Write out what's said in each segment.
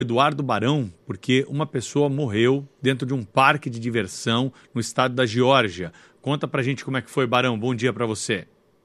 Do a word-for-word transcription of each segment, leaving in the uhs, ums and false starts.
Eduardo Barão, porque uma pessoa morreu dentro de um parque de diversão no estado da Geórgia. Conta pra gente como é que foi, Barão. Bom dia pra você.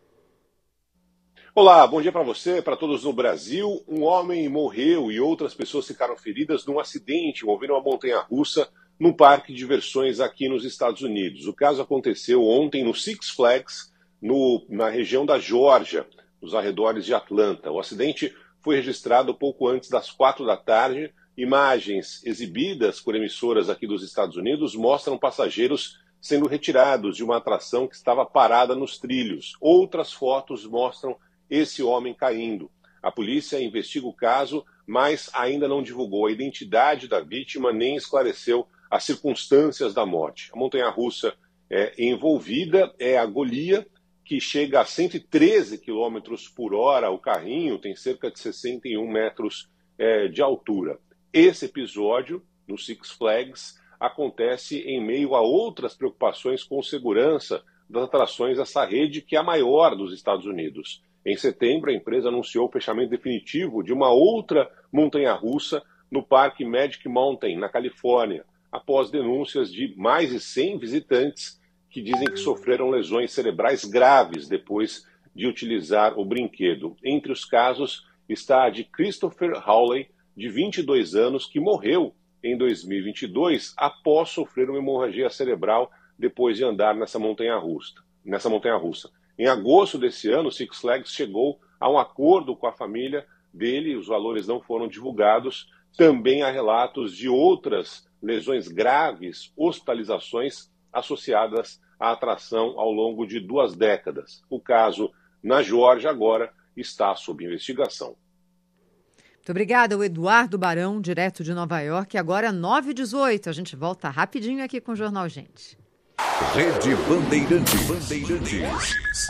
Olá, bom dia para você, para todos no Brasil. Um homem morreu e outras pessoas ficaram feridas num acidente envolvendo uma montanha-russa num parque de diversões aqui nos Estados Unidos. O caso aconteceu ontem no Six Flags, no, na região da Geórgia, nos arredores de Atlanta. O acidente foi registrado pouco antes das quatro da tarde. Imagens exibidas por emissoras aqui dos Estados Unidos mostram passageiros sendo retirados de uma atração que estava parada nos trilhos. Outras fotos mostram esse homem caindo. A polícia investiga o caso, mas ainda não divulgou a identidade da vítima nem esclareceu as circunstâncias da morte. A montanha-russa é, envolvida é a Golia, que chega a cento e treze quilômetros por hora. O carrinho tem cerca de sessenta e um metros é, de altura. Esse episódio, no Six Flags, acontece em meio a outras preocupações com segurança das atrações dessa rede, que é a maior dos Estados Unidos. Em setembro, a empresa anunciou o fechamento definitivo de uma outra montanha-russa no Parque Magic Mountain, na Califórnia, após denúncias de mais de cem visitantes que dizem que sofreram lesões cerebrais graves depois de utilizar o brinquedo. Entre os casos está a de Christopher Hawley, de vinte e dois anos, que morreu em dois mil e vinte e dois após sofrer uma hemorragia cerebral depois de andar nessa montanha-russa. Nessa montanha-russa. Em agosto desse ano, o Six Flags chegou a um acordo com a família dele, os valores não foram divulgados. Também há relatos de outras lesões graves, hospitalizações associadas à atração ao longo de duas décadas. O caso na Geórgia agora está sob investigação. Muito obrigada, o Eduardo Barão, direto de Nova York. Agora nove e dezoito. A gente volta rapidinho aqui com o Jornal Gente. Rede Bandeirantes. Bandeirantes.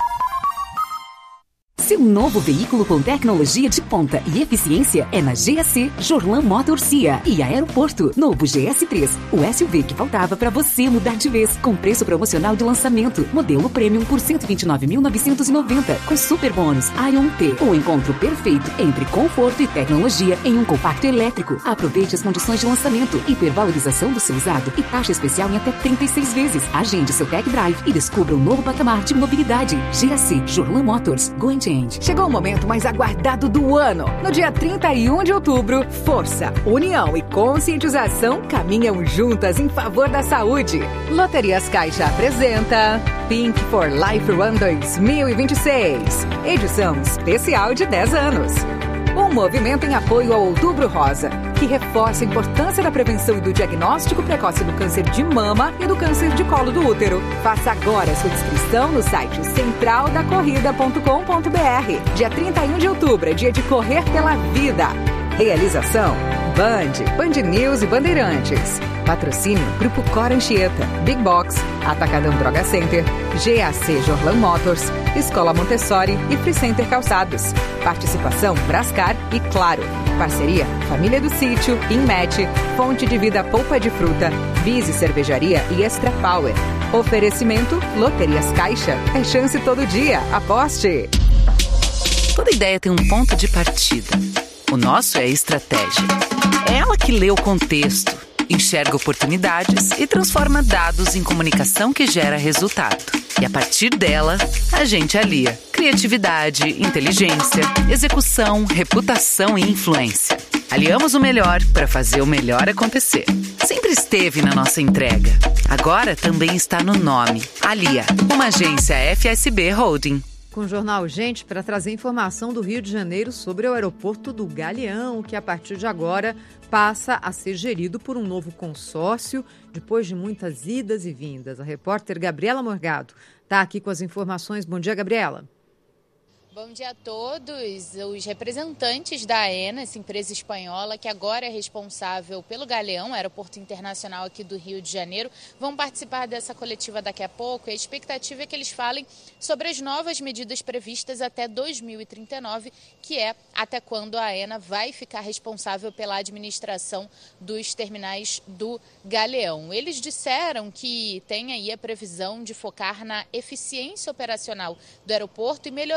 Seu novo veículo com tecnologia de ponta e eficiência é na G A C Jorlan Motors C I A e Aeroporto. Novo G S três, o S U V que faltava para você mudar de vez, com preço promocional de lançamento. Modelo Premium por cento e vinte e nove mil novecentos e noventa, com super bônus Ion T. O encontro perfeito entre conforto e tecnologia em um compacto elétrico. Aproveite as condições de lançamento, hipervalorização do seu usado e taxa especial em até trinta e seis vezes. Agende seu tech drive e descubra um novo patamar de mobilidade. G A C Jorlan Motors. Go and change. Chegou o momento mais aguardado do ano. No dia trinta e um de outubro, força, união e conscientização caminham juntas em favor da saúde. Loterias Caixa apresenta Pink for Life Run dois mil e vinte e seis, edição especial de dez anos. Um movimento em apoio ao Outubro Rosa, que reforça a importância da prevenção e do diagnóstico precoce do câncer de mama e do câncer de colo do útero. Faça agora sua inscrição no site central da corrida ponto com ponto b r. Dia trinta e um de outubro é dia de correr pela vida. Realização: Band, Band News e Bandeirantes. Patrocínio: Grupo Cor Anchieta, Big Box, Atacadão Droga Center, G A C Jorlan Motors, Escola Montessori e Free Center Calçados. Participação: Brascar e Claro. Parceria: Família do Sítio, Inmet, Fonte de Vida Polpa de Fruta, Bise Cervejaria e Extra Power. Oferecimento: Loterias Caixa. É chance todo dia. Aposte! Toda ideia tem um ponto de partida. O nosso é a estratégia. É ela que lê o contexto, enxerga oportunidades e transforma dados em comunicação que gera resultado. E a partir dela, a gente alia criatividade, inteligência, execução, reputação e influência. Aliamos o melhor para fazer o melhor acontecer. Sempre esteve na nossa entrega. Agora também está no nome. Alia, uma agência F S B Holding. Com o Jornal Gente, para trazer informação do Rio de Janeiro sobre o aeroporto do Galeão, que a partir de agora passa a ser gerido por um novo consórcio, depois de muitas idas e vindas. A repórter Gabriela Morgado está aqui com as informações. Bom dia, Gabriela. Bom dia a todos. Os representantes da AENA, essa empresa espanhola que agora é responsável pelo Galeão, aeroporto internacional aqui do Rio de Janeiro, vão participar dessa coletiva daqui a pouco. A expectativa é que eles falem sobre as novas medidas previstas até dois mil e trinta e nove, que é até quando a AENA vai ficar responsável pela administração dos terminais do Galeão. Eles disseram que tem aí a previsão de focar na eficiência operacional do aeroporto e melhorar a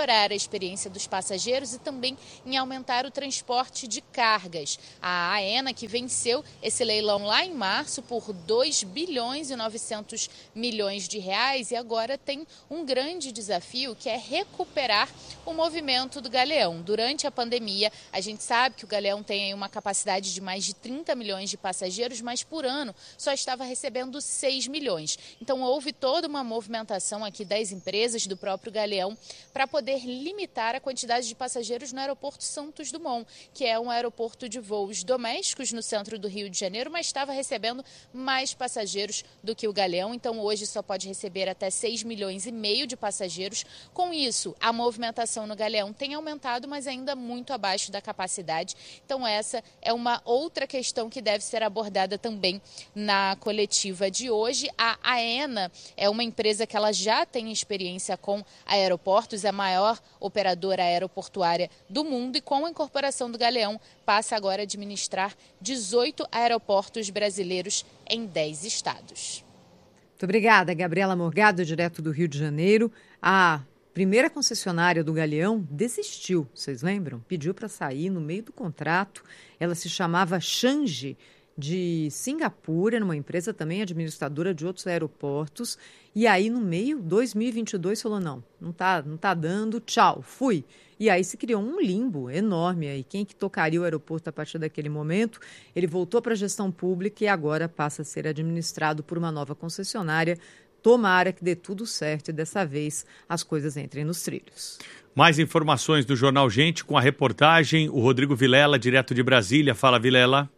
experiência dos passageiros e também em aumentar o transporte de cargas. A AENA, que venceu esse leilão lá em março por dois bilhões e novecentos milhões de reais e agora tem um grande desafio, que é recuperar o movimento do Galeão. Durante a pandemia, a gente sabe que o Galeão tem uma capacidade de mais de trinta milhões de passageiros, mas por ano só estava recebendo seis milhões. Então houve toda uma movimentação aqui das empresas, do próprio Galeão, para poder limitar a quantidade de passageiros no aeroporto Santos Dumont, que é um aeroporto de voos domésticos no centro do Rio de Janeiro, mas estava recebendo mais passageiros do que o Galeão. Então hoje só pode receber até seis milhões e meio de passageiros. Com isso, a movimentação no Galeão tem aumentado, mas ainda muito abaixo da capacidade. Então essa é uma outra questão que deve ser abordada também na coletiva de hoje. A AENA é uma empresa que ela já tem experiência com aeroportos, é a maior operadora aeroportuária do mundo e com a incorporação do Galeão passa agora a administrar dezoito aeroportos brasileiros em dez estados. Muito obrigada, Gabriela Morgado, direto do Rio de Janeiro. A primeira concessionária do Galeão desistiu, vocês lembram? Pediu para sair no meio do contrato. Ela se chamava Changi, de Singapura, numa empresa também administradora de outros aeroportos. E aí, no meio, dois mil e vinte e dois, falou, não, não tá, não tá dando, tchau, fui. E aí se criou um limbo enorme aí. Quem que tocaria o aeroporto a partir daquele momento? Ele voltou para a gestão pública e agora passa a ser administrado por uma nova concessionária. Tomara que dê tudo certo e dessa vez as coisas entrem nos trilhos. Mais informações do Jornal Gente com a reportagem. O Rodrigo Vilela, direto de Brasília. Fala, Vilela.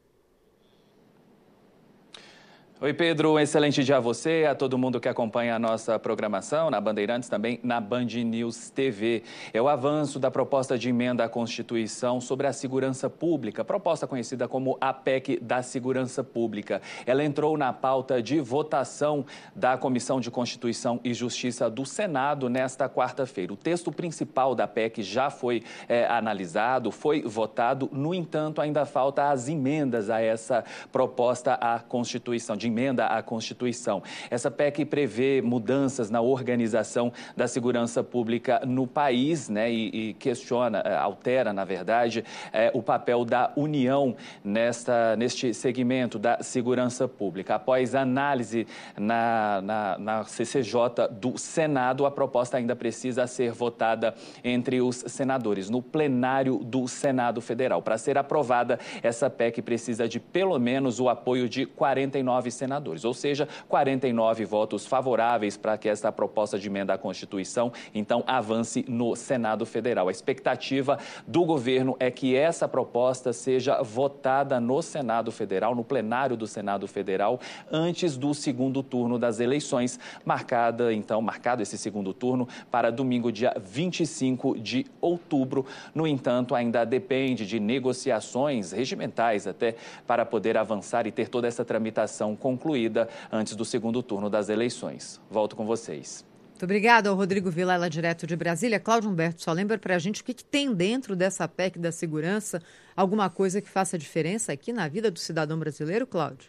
Oi, Pedro, um excelente dia a você, a todo mundo que acompanha a nossa programação na Bandeirantes, também na Band News T V. É o avanço da proposta de emenda à Constituição sobre a segurança pública, proposta conhecida como a P E C da Segurança Pública. Ela entrou na pauta de votação da Comissão de Constituição e Justiça do Senado nesta quarta-feira. O texto principal da P E C já foi é, analisado, foi votado, no entanto, ainda falta as emendas a essa proposta à Constituição, de emenda à Constituição. Essa P E C prevê mudanças na organização da segurança pública no país, né, e, e questiona, altera, na verdade, é, o papel da União nesta, neste segmento da segurança pública. Após análise na, na, na C C J do Senado, a proposta ainda precisa ser votada entre os senadores, no plenário do Senado Federal. Para ser aprovada, essa P E C precisa de pelo menos o apoio de quarenta e nove senadores, ou seja, quarenta e nove votos favoráveis para que essa proposta de emenda à Constituição, então, avance no Senado Federal. A expectativa do governo é que essa proposta seja votada no Senado Federal, no plenário do Senado Federal, antes do segundo turno das eleições, marcada, então, marcado esse segundo turno para domingo, dia vinte e cinco de outubro. No entanto, ainda depende de negociações regimentais até para poder avançar e ter toda essa tramitação concluída antes do segundo turno das eleições. Volto com vocês. Muito obrigada ao Rodrigo Vilela, direto de Brasília. Cláudio Humberto, só lembra para a gente o que, que tem dentro dessa P E C da segurança, alguma coisa que faça diferença aqui na vida do cidadão brasileiro, Cláudio?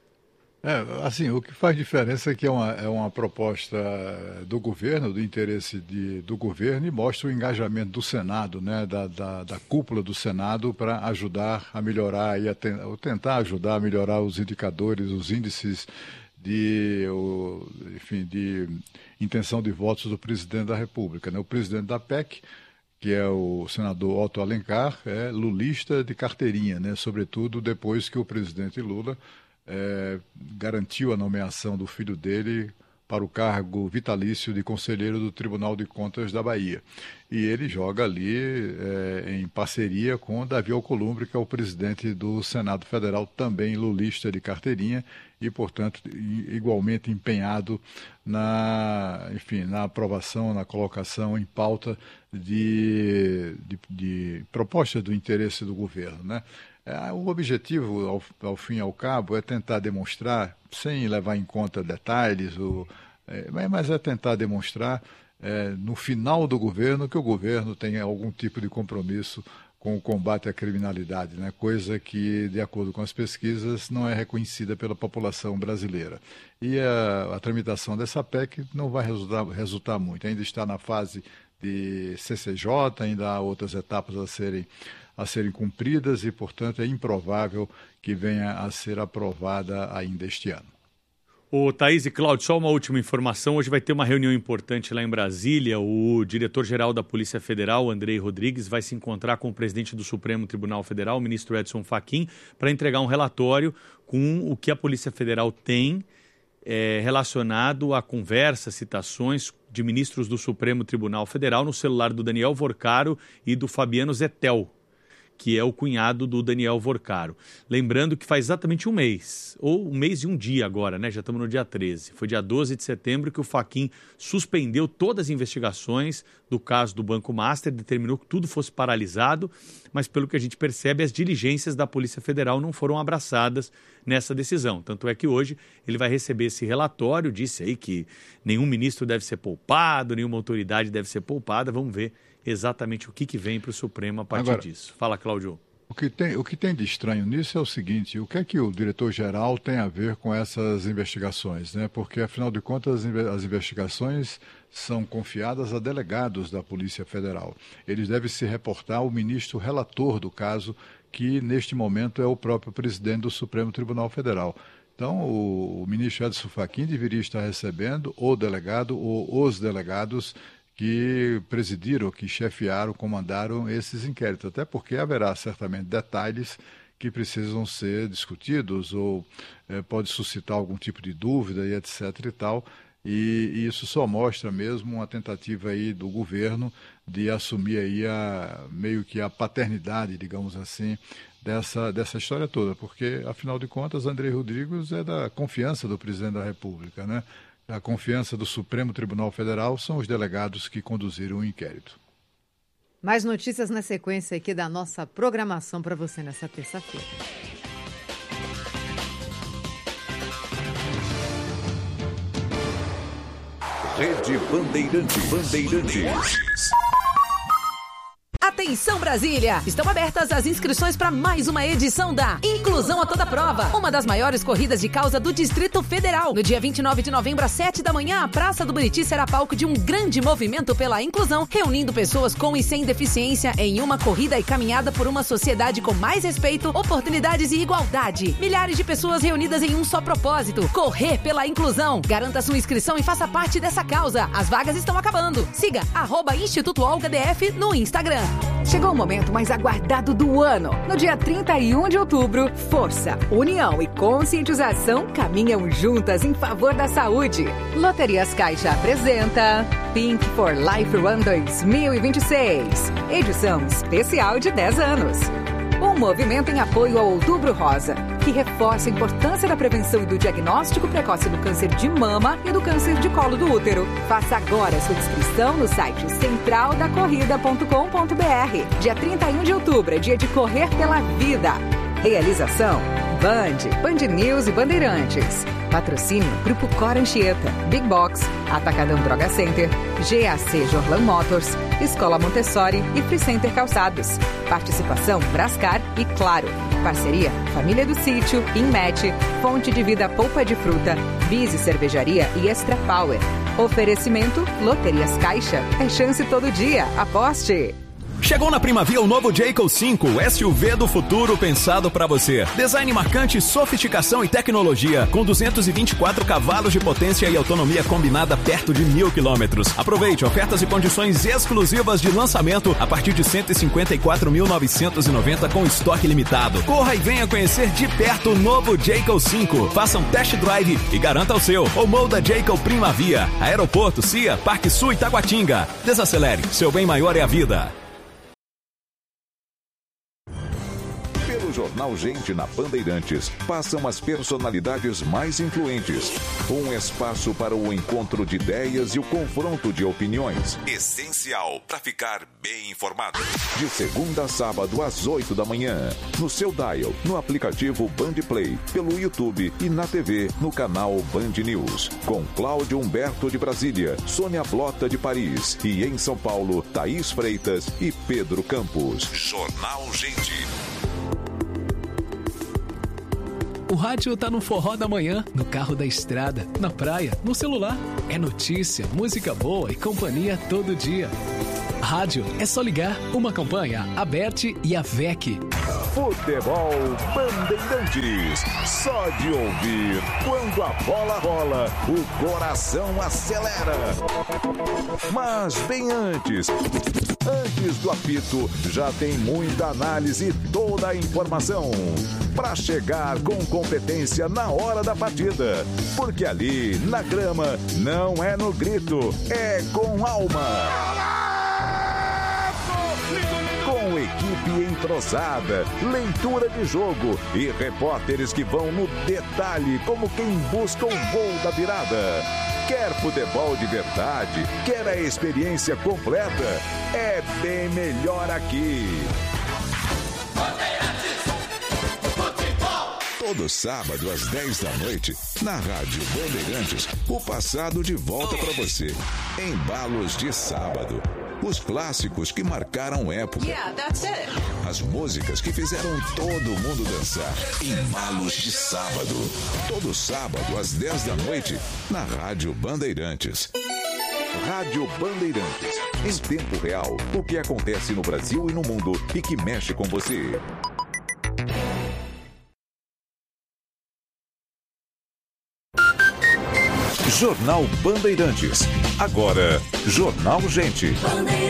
É, assim, o que faz diferença é que é uma, é uma proposta do governo, do interesse de, do governo, e mostra o engajamento do Senado, né, da, da, da cúpula do Senado, para ajudar a melhorar, e a ten, ou tentar ajudar a melhorar os indicadores, os índices de, o, enfim, de intenção de votos do presidente da República, né? O presidente da P E C, que é o senador Otto Alencar, é lulista de carteirinha, né? Sobretudo depois que o presidente Lula É, garantiu a nomeação do filho dele para o cargo vitalício de conselheiro do Tribunal de Contas da Bahia. E ele joga ali é, em parceria com Davi Alcolumbre, que é o presidente do Senado Federal, também lulista de carteirinha e, portanto, igualmente empenhado na, enfim, na aprovação, na colocação em pauta de, de, de propostas do interesse do governo, né? O objetivo, ao, ao fim e ao cabo, é tentar demonstrar, sem levar em conta detalhes, o, é, mas é tentar demonstrar, é, no final do governo, que o governo tem algum tipo de compromisso com o combate à criminalidade, né? Coisa que, de acordo com as pesquisas, não é reconhecida pela população brasileira. E a, a tramitação dessa P E C não vai resultar, resultar muito, ainda está na fase de C C J, ainda há outras etapas a serem, a serem cumpridas e, portanto, é improvável que venha a ser aprovada ainda este ano. Ô, Thaís e Cláudio, só uma última informação. Hoje vai ter uma reunião importante lá em Brasília. O diretor-geral da Polícia Federal, Andrei Rodrigues, vai se encontrar com o presidente do Supremo Tribunal Federal, o ministro Edson Fachin, para entregar um relatório com o que a Polícia Federal tem é, relacionado a conversas, citações de ministros do Supremo Tribunal Federal no celular do Daniel Vorcaro e do Fabiano Zettel, que é o cunhado do Daniel Vorcaro. Lembrando que faz exatamente um mês, ou um mês e um dia agora, né? Já estamos no dia treze. Foi dia doze de setembro que o Fachin suspendeu todas as investigações do caso do Banco Master, determinou que tudo fosse paralisado, mas pelo que a gente percebe, as diligências da Polícia Federal não foram abraçadas nessa decisão. Tanto é que hoje ele vai receber esse relatório, disse aí que nenhum ministro deve ser poupado, nenhuma autoridade deve ser poupada. Vamos ver exatamente o que, que vem para o Supremo a partir Agora, disso. Fala, Cláudio. O que, tem, o que tem de estranho nisso é o seguinte: o que é que o diretor-geral tem a ver com essas investigações, né? Porque, afinal de contas, as investigações são confiadas a delegados da Polícia Federal. Eles devem se reportar ao ministro relator do caso, que neste momento é o próprio presidente do Supremo Tribunal Federal. Então, o, o ministro Edson Fachin deveria estar recebendo o delegado ou os delegados que presidiram, que chefiaram, comandaram esses inquéritos, até porque haverá certamente detalhes que precisam ser discutidos ou eh, pode suscitar algum tipo de dúvida e etc e tal, e, e isso só mostra mesmo uma tentativa aí do governo de assumir aí a, meio que a paternidade, digamos assim, dessa, dessa história toda, porque, afinal de contas, Andrei Rodrigues é da confiança do presidente da República, né? A confiança do Supremo Tribunal Federal são os delegados que conduziram o inquérito. Mais notícias na sequência aqui da nossa programação para você nessa terça-feira. Rede Bandeirantes. Bandeirantes. Atenção Brasília! Estão abertas as inscrições para mais uma edição da Inclusão a Toda Prova, uma das maiores corridas de causa do Distrito Federal. No dia vinte e nove de novembro, às sete da manhã, a Praça do Buriti será palco de um grande movimento pela inclusão, reunindo pessoas com e sem deficiência em uma corrida e caminhada por uma sociedade com mais respeito, oportunidades e igualdade. Milhares de pessoas reunidas em um só propósito: correr pela inclusão. Garanta sua inscrição e faça parte dessa causa. As vagas estão acabando. Siga arroba Instituto Olga D F no Instagram. Chegou o momento mais aguardado do ano. No dia trinta e um de outubro, força, união e conscientização caminham juntas em favor da saúde. Loterias Caixa apresenta Pink for Life Run dois mil e vinte e seis, edição especial de dez anos. Um movimento em apoio ao Outubro Rosa, que reforça a importância da prevenção e do diagnóstico precoce do câncer de mama e do câncer de colo do útero. Faça agora sua inscrição no site central da corrida ponto com ponto b r. Dia trinta e um de outubro é dia de correr pela vida. Realização: Band, Band News e Bandeirantes. Patrocínio: Grupo Cor Anchieta, Big Box, Atacadão Droga Center, G A C Jorlan Motors, Escola Montessori e Free Center Calçados. Participação: Brascar e Claro. Parceria: Família do Sítio, Inmet, Fonte de Vida Polpa de Fruta, Bise Cervejaria e Extra Power. Oferecimento: Loterias Caixa. É chance todo dia. Aposte! Chegou na Primavia o novo Jayco cinco, o S U V do futuro pensado para você. Design marcante, sofisticação e tecnologia, com duzentos e vinte e quatro cavalos de potência e autonomia combinada perto de mil quilômetros. Aproveite ofertas e condições exclusivas de lançamento a partir de cento e cinquenta e quatro mil novecentos e noventa com estoque limitado. Corra e venha conhecer de perto o novo Jayco cinco. Faça um test drive e garanta o seu. Ou molda Jayco Primavia. Aeroporto, C I A, Parque Sul e Taguatinga. Desacelere, seu bem maior é a vida. Jornal Gente na Bandeirantes passam as personalidades mais influentes. Um espaço para o encontro de ideias e o confronto de opiniões. Essencial para ficar bem informado. De segunda a sábado às oito da manhã. No seu dial, no aplicativo Band Play, pelo YouTube e na T V no canal Band News. Com Cláudio Humberto de Brasília, Sônia Blota de Paris e em São Paulo, Thaís Freitas e Pedro Campos. Jornal Gente. O rádio tá no forró da manhã, no carro da estrada, na praia, no celular. É notícia, música boa e companhia todo dia. Rádio é só ligar. Uma campanha, a Bert e a V E C. Futebol Bandeirantes. Só de ouvir, quando a bola rola, o coração acelera. Mas bem antes, antes do apito, já tem muita análise e toda a informação para chegar com competência na hora da partida. Porque ali, na grama, não é no grito, é com alma. Com equipe entrosada, leitura de jogo e repórteres que vão no detalhe como quem busca o gol da virada. Quer futebol de verdade? Quer a experiência completa? É bem melhor aqui. Todo sábado às dez da noite, na Rádio Bandeirantes, o passado de volta para você. Embalos de sábado. Os clássicos que marcaram época. Yeah, that's it. As músicas que fizeram todo mundo dançar. Embalos de sábado. Todo sábado às dez da noite, na Rádio Bandeirantes. Rádio Bandeirantes. Em tempo real, o que acontece no Brasil e no mundo e que mexe com você. Jornal Bandeirantes. Agora, Jornal Gente.